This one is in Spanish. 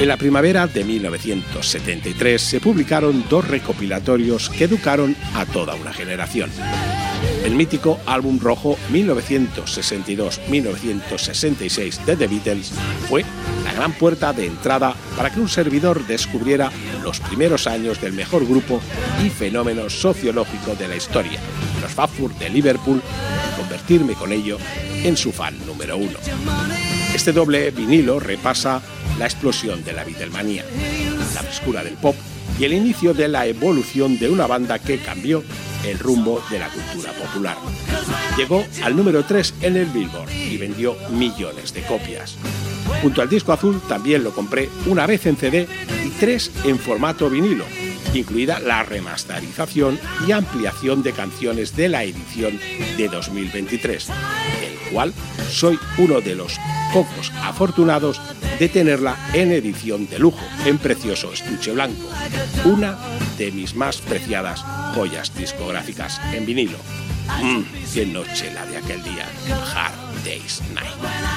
En la primavera de 1973 se publicaron 2 recopilatorios que educaron a toda una generación. El mítico álbum rojo 1962-1966 de The Beatles fue la gran puerta de entrada para que un servidor descubriera los primeros años del mejor grupo y fenómeno sociológico de la historia, los Fab Four de Liverpool, y convertirme con ello en su fan número 1. Este doble vinilo repasa la explosión de la Beatlemanía, la frescura del pop y el inicio de la evolución de una banda que cambió el rumbo de la cultura popular. Llegó al número 3 en el Billboard y vendió millones de copias. Junto al disco azul también lo compré una vez en CD y 3 en formato vinilo, incluida la remasterización y ampliación de canciones de la edición de 2023, del cual soy uno de los pocos afortunados de tenerla en edición de lujo, en precioso estuche blanco, una de mis más preciadas joyas discográficas en vinilo. ¡Qué noche la de aquel día! Hard Day's Night.